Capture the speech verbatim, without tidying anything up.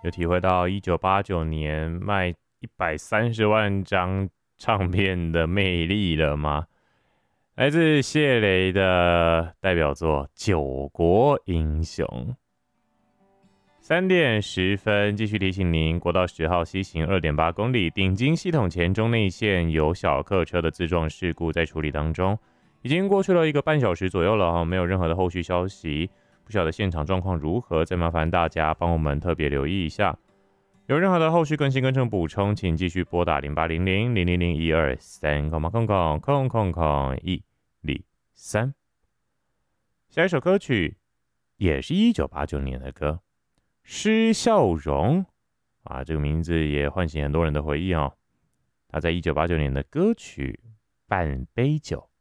有体会到一九八九年卖一百三十万张唱片的魅力了吗？来自谢雷的代表作《九国英雄》。三点十分，继续提醒您，国道十号西行二点八公里，顶金系统前中内线有小客车的自撞事故在处理当中，已经过去了一个半小时左右了，没有任何的后续消息，不晓得现场状况如何，再麻烦大家帮我们特别留意一下。有任何的后续更新跟正补充，请继续拨打零八零零零零零一二三空空空空空空一零三。下一首歌曲也是一九八九年的歌。施孝荣啊，这个名字也唤醒很多人的回忆哦。他在一九八九年的歌曲《半杯酒》。